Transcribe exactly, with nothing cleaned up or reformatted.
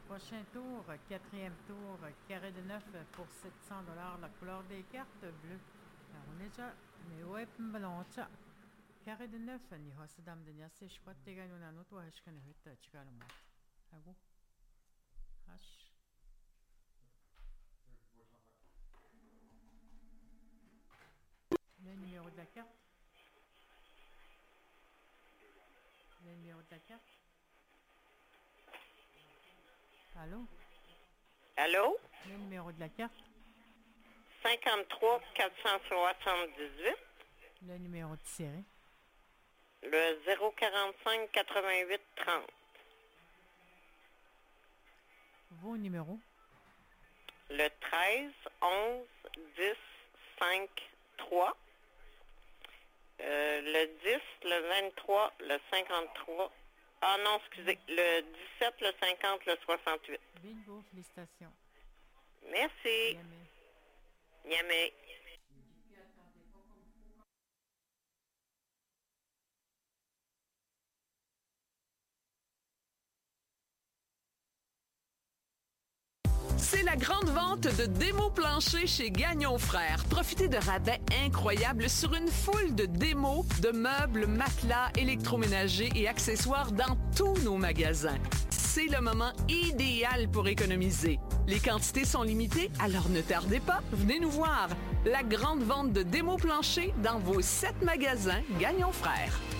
Prochain tour, quatrième tour, carré de neuf pour sept cents dollars. La couleur des cartes, bleu. Naroneja, Mewep Baloncha. Carré de neuf, ni Hosadam de Niasse, Shquattega Nunanoto, Hashkanahut, Chikalamo. Ago. Hash. Le numéro de la carte. Le numéro de la carte. Allô? Allô? Le numéro de la carte. cinquante-trois quatre cent soixante-dix-huit. Le numéro de série. Le zéro quarante-cinq quatre-vingt-huit trente. Vos numéros. Le treize, onze, dix, cinq, trois. Euh, le dix, le vingt-trois, le cinquante-trois. Ah non, excusez. Le dix-sept, le cinquante, le soixante-huit. Bingo, félicitations. Merci. Yamé. Yamé. C'est la grande vente de démos planchers chez Gagnon Frères. Profitez de rabais incroyables sur une foule de démos, de meubles, matelas, électroménagers et accessoires dans tous nos magasins. C'est le moment idéal pour économiser. Les quantités sont limitées, alors ne tardez pas, venez nous voir. La grande vente de démos planchers dans vos sept magasins Gagnon Frères.